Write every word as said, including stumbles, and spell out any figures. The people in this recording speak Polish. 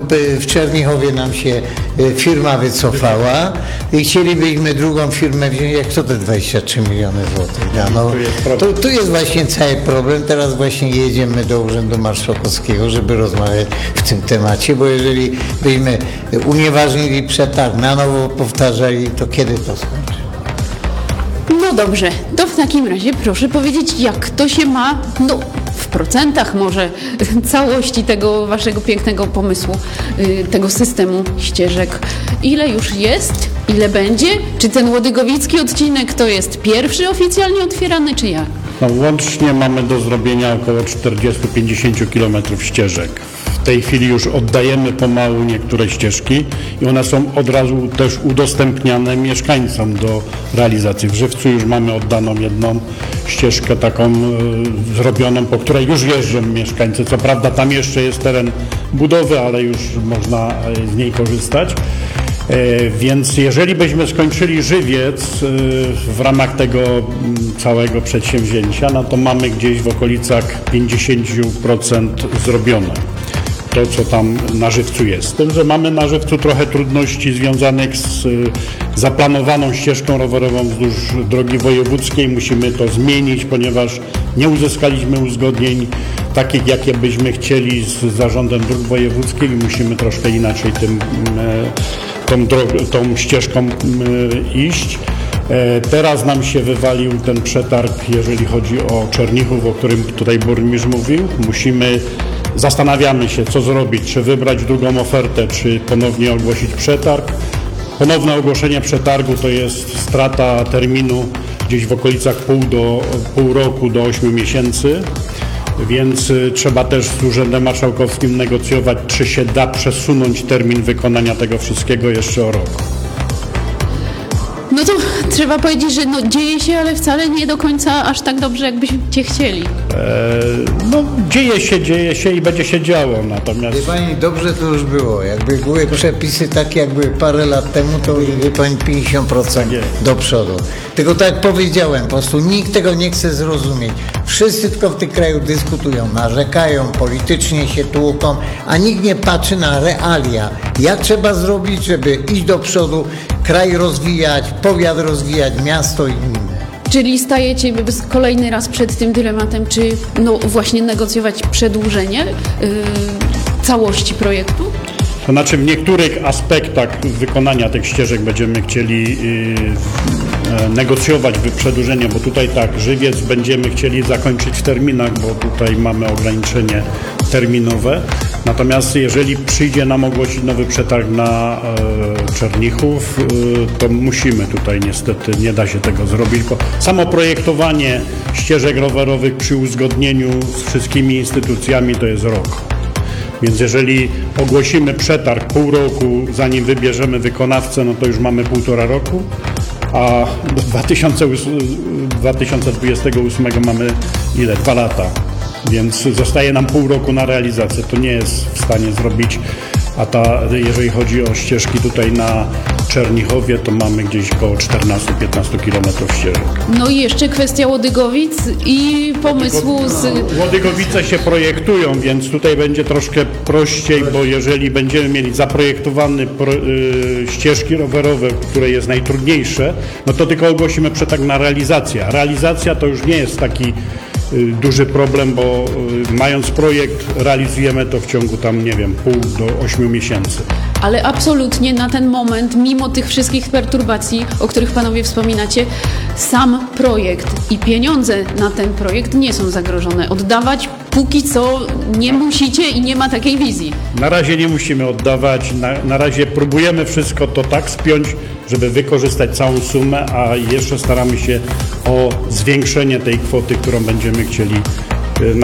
w Czernichowie nam się firma wycofała i chcielibyśmy drugą firmę wziąć, jak to te dwadzieścia trzy miliony złotych da. No, tu, tu jest właśnie cały problem. Teraz właśnie jedziemy do Urzędu Marszałkowskiego, żeby rozmawiać w tym temacie, bo jeżeli byśmy unieważnili przetarg, na nowo powtarzali, to kiedy to skończy? No dobrze, to w takim razie proszę powiedzieć, jak to się ma, no w procentach może, całości tego waszego pięknego pomysłu, tego systemu ścieżek. Ile już jest? Ile będzie? Czy ten łodygowicki odcinek to jest pierwszy oficjalnie otwierany, czy jak? No, łącznie mamy do zrobienia około czterdzieści do pięćdziesięciu kilometrów ścieżek. W tej chwili już oddajemy pomału niektóre ścieżki i one są od razu też udostępniane mieszkańcom do realizacji. W Żywcu już mamy oddaną jedną ścieżkę taką e, zrobioną, po której już jeżdżą mieszkańcy. Co prawda tam jeszcze jest teren budowy, ale już można z niej korzystać. E, więc jeżeli byśmy skończyli Żywiec e, w ramach tego m, całego przedsięwzięcia, no to mamy gdzieś w okolicach pięćdziesiąt procent zrobione. To, co tam na Żywcu jest. Z tym, że mamy na Żywcu trochę trudności związanych z y, zaplanowaną ścieżką rowerową wzdłuż drogi wojewódzkiej. Musimy to zmienić, ponieważ nie uzyskaliśmy uzgodnień takich, jakie byśmy chcieli z Zarządem Dróg Wojewódzkich i musimy troszkę inaczej tym, y, tą, drogą, tą ścieżką y, iść. Teraz nam się wywalił ten przetarg, jeżeli chodzi o Czernichów, o którym tutaj burmistrz mówił. Musimy, zastanawiamy się, co zrobić, czy wybrać drugą ofertę, czy ponownie ogłosić przetarg. Ponowne ogłoszenie przetargu to jest strata terminu gdzieś w okolicach pół, do, pół roku do ośmiu miesięcy, więc trzeba też z Urzędem Marszałkowskim negocjować, czy się da przesunąć termin wykonania tego wszystkiego jeszcze o rok. No to trzeba powiedzieć, że no dzieje się, ale wcale nie do końca aż tak dobrze, jakbyście chcieli. Eee, no dzieje się, dzieje się i będzie się działo, natomiast... Wie pani, dobrze to już było. Jakby były przepisy takie, jak były parę lat temu, to wie pani pięćdziesiąt procent do przodu. Tylko tak jak powiedziałem, po prostu nikt tego nie chce zrozumieć. Wszyscy tylko w tym kraju dyskutują, narzekają, politycznie się tłuką, a nikt nie patrzy na realia. Jak trzeba zrobić, żeby iść do przodu, kraj rozwijać, powiat rozwijać, miasto i gminę. Czyli stajecie kolejny raz przed tym dylematem, czy no właśnie negocjować przedłużenie yy, całości projektu? To znaczy w niektórych aspektach wykonania tych ścieżek będziemy chcieli yy, negocjować przedłużenie, bo tutaj tak, Żywiec będziemy chcieli zakończyć w terminach, bo tutaj mamy ograniczenie terminowe. Natomiast jeżeli przyjdzie nam ogłosić nowy przetarg na e, Czernichów, e, to musimy tutaj niestety, nie da się tego zrobić, bo samo projektowanie ścieżek rowerowych przy uzgodnieniu z wszystkimi instytucjami to jest rok. Więc jeżeli ogłosimy przetarg pół roku, zanim wybierzemy wykonawcę, no to już mamy półtora roku, a do dwa tysiące dwudziestego ósmego mamy ile? Dwa lata. Więc zostaje nam pół roku na realizację. To nie jest w stanie zrobić, a ta, jeżeli chodzi o ścieżki tutaj na Czernichowie, to mamy gdzieś około czternaście do piętnastu kilometrów ścieżek. No i jeszcze kwestia Łodygowic i pomysłu z... Łodygowice się projektują, więc tutaj będzie troszkę prościej, bo jeżeli będziemy mieli zaprojektowane pro, y, ścieżki rowerowe, które jest najtrudniejsze, no to tylko ogłosimy przetarg na realizację. Realizacja to już nie jest taki duży problem, bo mając projekt realizujemy to w ciągu tam, nie wiem, pół do ośmiu miesięcy. Ale absolutnie na ten moment, mimo tych wszystkich perturbacji, o których panowie wspominacie, sam projekt i pieniądze na ten projekt nie są zagrożone. Oddawać póki co nie musicie i nie ma takiej wizji. Na razie nie musimy oddawać, na, na razie próbujemy wszystko to tak spiąć, żeby wykorzystać całą sumę, a jeszcze staramy się o zwiększenie tej kwoty, którą będziemy chcieli